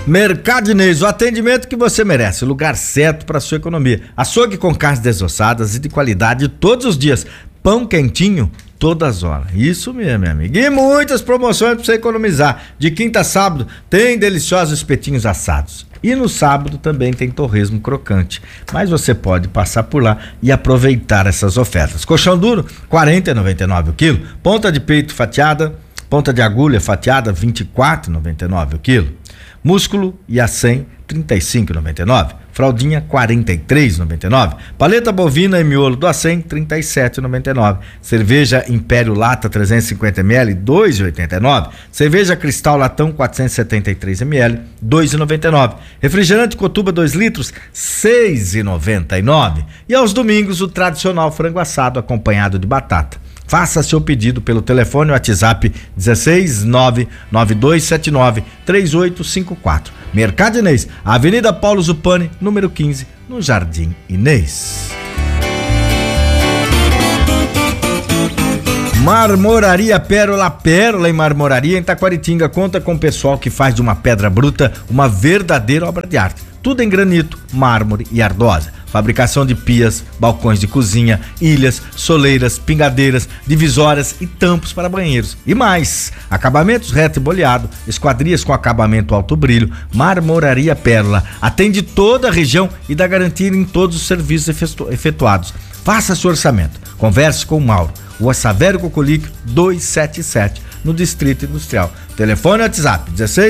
Mercadinês, o atendimento que você merece, o lugar certo para sua economia. Açougue com carnes desossadas e de qualidade todos os dias. Pão quentinho todas as horas. Isso mesmo, minha amiga. E muitas promoções para você economizar. De quinta a sábado tem deliciosos espetinhos assados. E no sábado também tem torresmo crocante. Mas você pode passar por lá e aproveitar essas ofertas. Colchão duro, R$ 40,99 o quilo. Ponta de peito fatiada, ponta de agulha fatiada, R$ 24,99 o quilo. Músculo e acém, R$ 35,99. Fraldinha, R$ 43,99. Paleta bovina e miolo do acém, R$ 37,99. Cerveja Império Lata 350ml, R$ 2,89. Cerveja Cristal Latão 473ml, R$ 2,99. Refrigerante Cotuba 2 litros, R$ 6,99. E aos domingos o tradicional frango assado acompanhado de batata. Faça seu pedido pelo telefone WhatsApp 16 992793854. Mercadinês, Avenida Paulo Zupani, número 15, no Jardim Inês. Marmoraria Pérola, Pérola em Marmoraria em Taquaritinga, conta com o pessoal que faz de uma pedra bruta uma verdadeira obra de arte. Tudo em granito, mármore e ardosa. Fabricação de pias, balcões de cozinha, ilhas, soleiras, pingadeiras, divisórias e tampos para banheiros. E mais, acabamentos reto e boleado, esquadrias com acabamento alto brilho. Marmoraria Pérola atende toda a região e dá garantia em todos os serviços efetuados. Faça seu orçamento. Converse com o Mauro. Rua Savério Cocolique 277, no Distrito Industrial. Telefone WhatsApp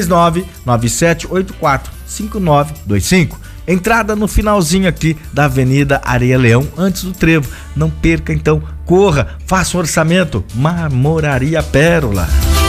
16997845925. Entrada no finalzinho aqui da Avenida Areia Leão, antes do trevo. Não perca então, corra, faça um orçamento. Marmoraria Pérola.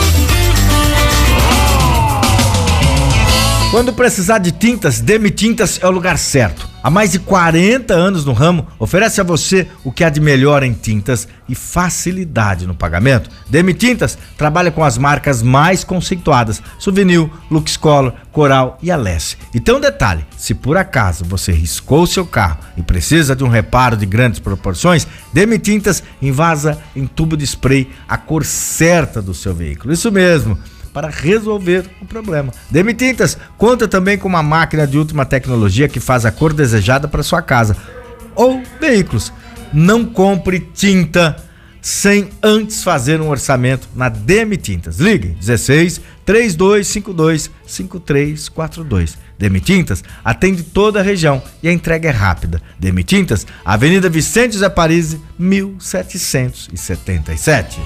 Quando precisar de tintas, Demi Tintas é o lugar certo. Há mais de 40 anos no ramo, oferece a você o que há de melhor em tintas e facilidade no pagamento. Demi Tintas trabalha com as marcas mais conceituadas: Souvenir, Luxcolor, Coral e Alessi. E tem um detalhe: se por acaso você riscou seu carro e precisa de um reparo de grandes proporções, Demi Tintas invasa em tubo de spray a cor certa do seu veículo. Isso mesmo, para resolver o problema. Demi Tintas conta também com uma máquina de última tecnologia que faz a cor desejada para sua casa ou veículos. Não compre tinta sem antes fazer um orçamento na Demi Tintas. Ligue 16 3252 5342. Demi Tintas atende toda a região e a entrega é rápida. Demi Tintas, Avenida Vicente José Parisi, 1777.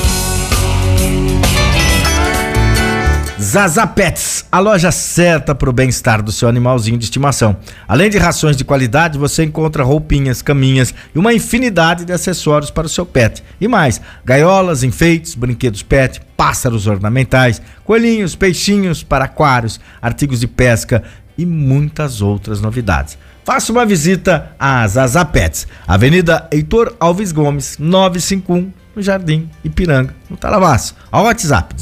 Zaza Pets, a loja certa para o bem-estar do seu animalzinho de estimação. Além de rações de qualidade, você encontra roupinhas, caminhas e uma infinidade de acessórios para o seu pet. E mais, gaiolas, enfeites, brinquedos pet, pássaros ornamentais, coelhinhos, peixinhos para aquários, artigos de pesca e muitas outras novidades. Faça uma visita a Zaza Pets, Avenida Heitor Alves Gomes, 951, no Jardim Ipiranga, no Talavaço. Ao WhatsApp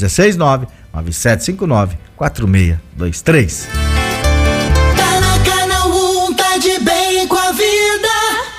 16997594623. Tá na Canal 1, tá de bem com a vida.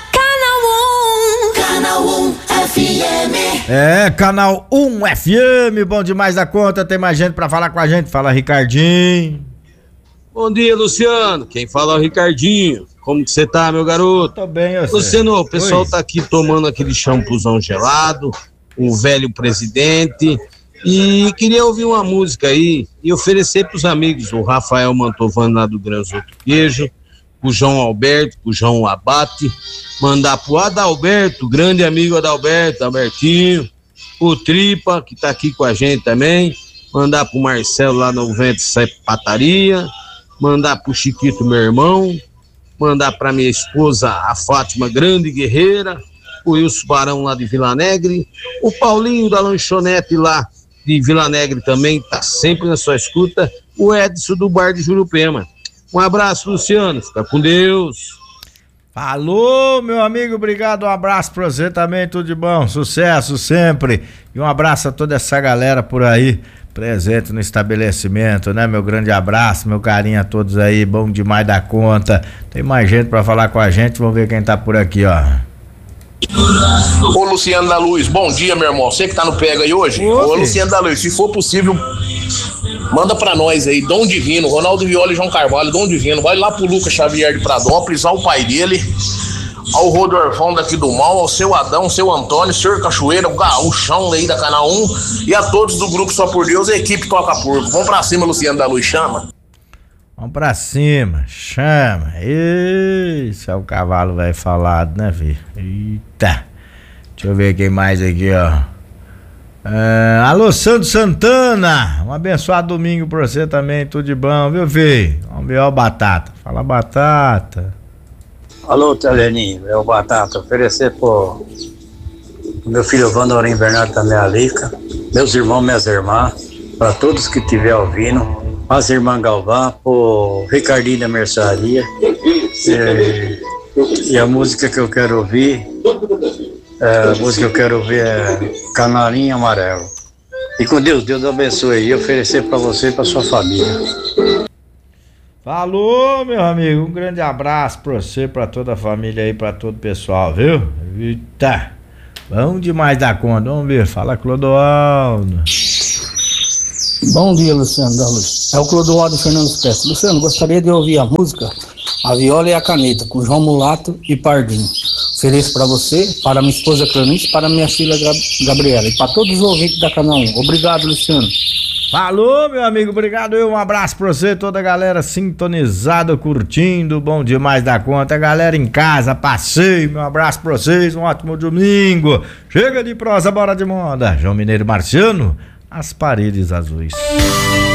Canal 1 FM. É, Canal 1 FM, bom demais da conta, tem mais gente pra falar com a gente. Fala, Ricardinho. Bom dia, Luciano. Quem fala é o Ricardinho. Como que você tá, meu garoto? Tô bem, eu sei. Luciano, o pessoal Oi. tá aqui tomando aquele shampoozão gelado, o velho presidente, e queria ouvir uma música aí e oferecer pros amigos, o Rafael Mantovani lá do Granzoto Queijo, o João Alberto, o João Abate, mandar pro Adalberto, grande amigo Adalberto, Albertinho, o Tripa, que tá aqui com a gente também, mandar pro Marcelo lá no Vento Pataria, mandar pro Chiquito, meu irmão, mandar pra minha esposa, a Fátima, grande guerreira, o Wilson Barão lá de Vila Negre, o Paulinho da lanchonete lá de Vila Negre também, tá sempre na sua escuta, o Edson do Bar de Jurupema. Um abraço, Luciano, fica com Deus. Falou, meu amigo, obrigado, um abraço pra você também, tudo de bom, sucesso sempre, e um abraço a toda essa galera por aí, presente no estabelecimento, né, meu grande abraço, meu carinho a todos aí, bom demais da conta, tem mais gente pra falar com a gente, vamos ver quem tá por aqui, ó. Ô Luciano da Luz, bom dia, meu irmão. Você que tá no pega aí hoje? Oi. Ô Luciano da Luz, se for possível, Manda pra nós aí, Dom Divino, Ronaldo Viola e João Carvalho, Dom Divino. Vai lá pro Lucas Xavier de Pradópolis, ao pai dele, ao Rodorfão daqui do Mal, ao seu Adão, seu Antônio, senhor Cachoeira, o Gaúchão aí da Canal 1 e a todos do grupo Só por Deus, a equipe Toca Porco. Vamos pra cima, Luciano da Luz, chama. Vamos pra cima, chama. Isso é o cavalo velho falado, né, filho? Eita. Deixa eu ver quem mais aqui, ó. Alô, Santo Santana. Um abençoado domingo pra você também, tudo de bom, viu, filho? Vamos ver, ó, Batata. Fala, Batata. Alô, Teleninho, é o Batata. Oferecer pro meu filho Vandorim Bernardo também, a Lica, meus irmãos, minhas irmãs, pra todos que estiver ouvindo, as irmãs Galvão, pro Ricardinho da Mercearia, e a música que eu quero ouvir, é Canarinho Amarelo. E com Deus abençoe e oferecer pra você e pra sua família. Falou, meu amigo, um grande abraço pra você, pra toda a família aí, pra todo o pessoal, viu? Eita, bom demais da conta, vamos ver, fala, Clodoaldo. Bom dia, Luciano da Luz. É o Clodoaldo Fernando Espécie. Luciano, gostaria de ouvir a música A Viola e a Caneta, com João Mulato e Pardinho. Ofereço para você, para minha esposa Cleonice, para minha filha Gabriela e para todos os ouvintes da Canal 1. Obrigado, Luciano. Falou, meu amigo, obrigado, um abraço pra você, toda a galera sintonizada, curtindo, bom demais da conta, a galera em casa, passeio, meu abraço pra vocês, um ótimo domingo. Chega de prosa, bora de moda. João Mineiro Marciano, As Paredes Azuis.